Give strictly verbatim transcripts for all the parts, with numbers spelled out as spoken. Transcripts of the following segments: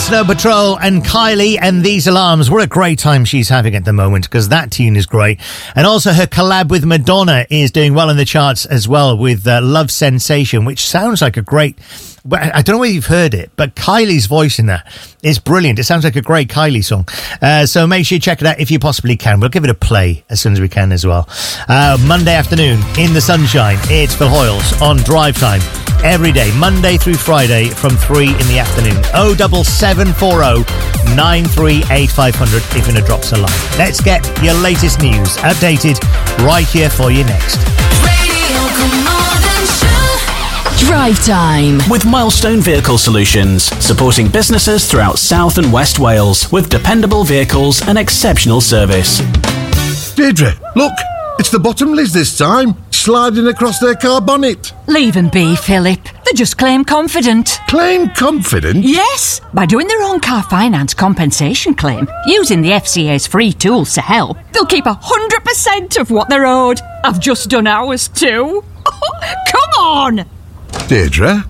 Snow Patrol and Kylie and These Alarms. What a great time she's having at the moment, because that tune is great. And also her collab with Madonna is doing well in the charts as well with uh, Love Sensation, which sounds like a great... I don't know whether you've heard it, but Kylie's voice in that is brilliant. It sounds like a great Kylie song. Uh, so make sure you check it out if you possibly can. We'll give it a play as soon as we can as well. Uh, Monday afternoon in the sunshine, it's Phil Hoyles on Drive Time. Every day, Monday through Friday from three in the afternoon. oh seven seven four oh nine three eight five hundred if you're going to drop us a line. Let's get your latest news updated right here for you next. Radio Carmarthen Show. Drive Time with Milestone Vehicle Solutions, supporting businesses throughout South and West Wales with dependable vehicles and exceptional service. Deirdre, look, it's the Bottomleys this time, sliding across their car bonnet. Leave them be, Philip. They just claim confident. Claim confident? Yes, by doing their own car finance compensation claim, using the F C A's free tools to help, they'll keep one hundred percent of what they're owed. I've just done ours too. Come on! Deirdre?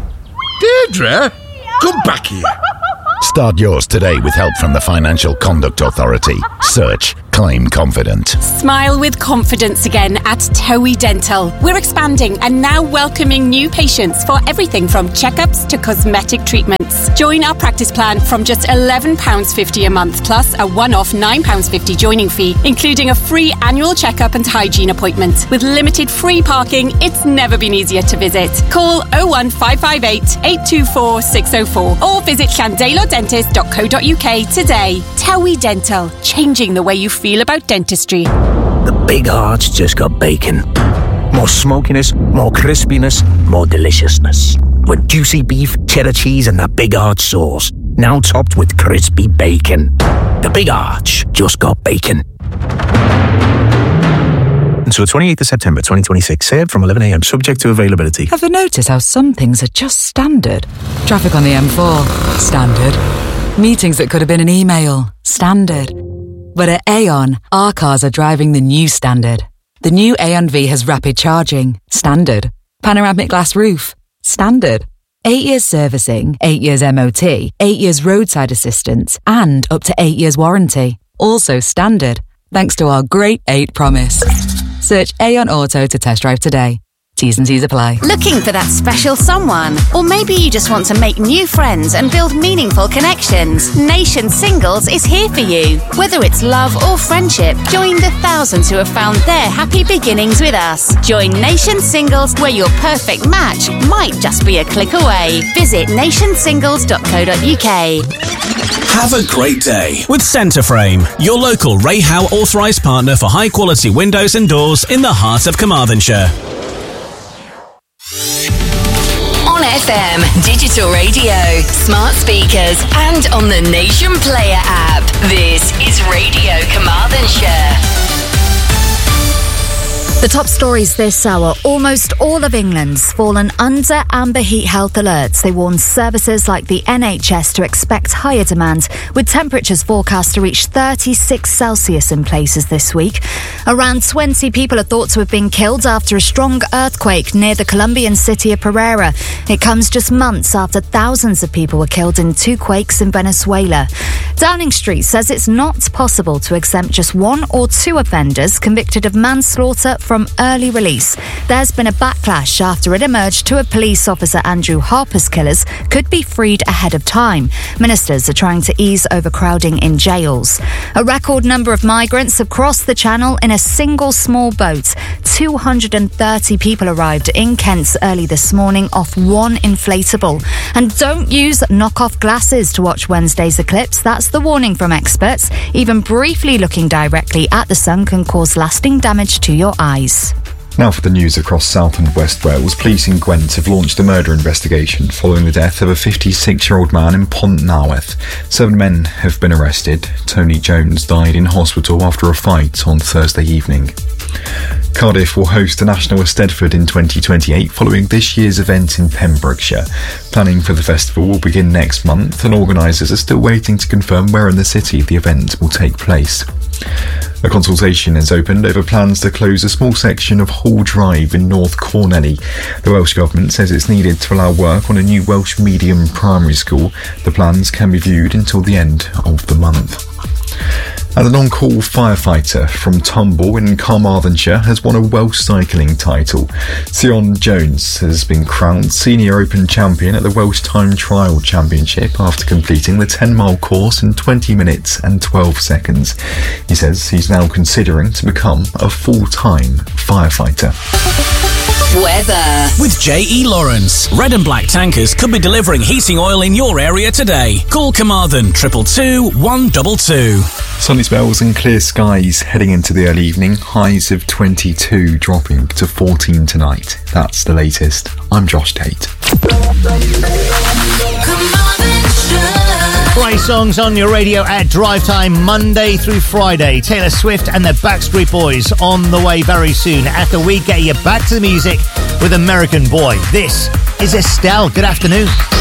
Deirdre? Come back here. Start yours today with help from the Financial Conduct Authority. Search Claim Confident. Smile with confidence again at Towie Dental. We're expanding and now welcoming new patients for everything from checkups to cosmetic treatments. Join our practice plan from just eleven pounds fifty a month plus a one-off nine pounds fifty joining fee, including a free annual checkup and hygiene appointment. With limited free parking, it's never been easier to visit. Call oh one five five eight, eight two four, six oh four or visit llandelo dentist dot co dot uk today. Towie Dental, changing the way you feel about dentistry. The Big Arch just got bacon. More smokiness, more crispiness, more deliciousness. With juicy beef, cheddar cheese and that Big Arch sauce. Now topped with crispy bacon. The Big Arch just got bacon. Until the twenty-eighth of September twenty twenty-six, served from eleven a m, subject to availability. Have you noticed how some things are just standard? Traffic on the M four, standard. Meetings that could have been an email, standard. But at Aon, our cars are driving the new standard. The new Aon V has rapid charging, standard. Panoramic glass roof, standard. Eight years servicing, eight years M O T, eight years roadside assistance, and up to eight years warranty. Also standard, thanks to our great eight promise. Search Aon Auto to test drive today. T's and C's apply. Looking for that special someone? Or maybe you just want to make new friends and build meaningful connections? Nation Singles is here for you. Whether it's love or friendship, join the thousands who have found their happy beginnings with us. Join Nation Singles, where your perfect match might just be a click away. Visit nation singles dot co dot uk. Have a great day with Centreframe, your local Ray Howe authorised partner for high quality windows and doors in the heart of Carmarthenshire. On F M, digital radio, smart speakers, and on the Nation Player app. This is Radio Carmarthenshire. The top stories this hour. Almost all of England's fallen under amber heat health alerts. They warn services like the N H S to expect higher demand, with temperatures forecast to reach thirty-six Celsius in places this week. Around twenty people are thought to have been killed after a strong earthquake near the Colombian city of Pereira. It comes just months after thousands of people were killed in two quakes in Venezuela. Downing Street says it's not possible to exempt just one or two offenders convicted of manslaughter from early release. There's been a backlash after it emerged two of police officer Andrew Harper's killers could be freed ahead of time. Ministers are trying to ease overcrowding in jails. A record number of migrants have crossed the Channel in a single small boat. two hundred thirty people arrived in Kent early this morning off one inflatable. And don't use knockoff glasses to watch Wednesday's eclipse. That's the warning from experts. Even briefly looking directly at the sun can cause lasting damage to your eyes. Now for the news across South and West Wales. Police in Gwent have launched a murder investigation following the death of a fifty-six-year-old man in Pont Naweth. Seven men have been arrested. Tony Jones died in hospital after a fight on Thursday evening. Cardiff will host the National Eisteddfod in twenty twenty-eight following this year's event in Pembrokeshire. Planning for the festival will begin next month, and organisers are still waiting to confirm where in the city the event will take place. A consultation has opened over plans to close a small section of Hall Drive in North Cornelly. The Welsh Government says it's needed to allow work on a new Welsh medium primary school. The plans can be viewed until the end of the month. And an on-call firefighter from Tumble in Carmarthenshire has won a Welsh cycling title. Sion Jones has been crowned Senior Open Champion at the Welsh Time Trial Championship after completing the ten-mile course in twenty minutes and twelve seconds. He says he's now considering to become a full-time firefighter. Weather. With J E Lawrence, Red and Black Tankers could be delivering heating oil in your area today. Call Carmarthen triple two one two two. Sunny spells and clear skies heading into the early evening. Highs of twenty-two, dropping to fourteen tonight. That's the latest. I'm Josh Tate. Play songs on your radio at drive time Monday through Friday. Taylor Swift and the Backstreet Boys on the way very soon after we get you back to the music with American Boy. This is Estelle. Good afternoon.